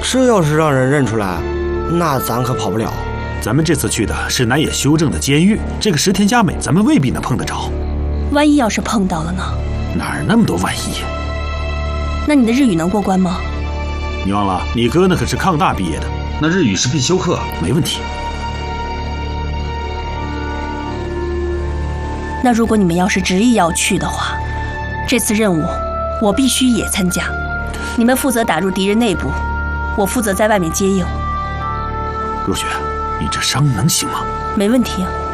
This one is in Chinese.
是要是让人认出来，那咱可跑不了。 咱们这次去的是南野修正的监狱，这个石田佳美咱们未必能碰得着。 万一要是碰到了呢？ 哪儿那么多万一？ 那你的日语能过关吗？ 你忘了，你哥那可是抗大毕业的， 那日语是必修课， 没问题。 那如果你们要是执意要去的话，这次任务我必须也参加。你们负责打入敌人内部，我负责在外面接应。 若雪，你这伤能行吗？ 没问题啊。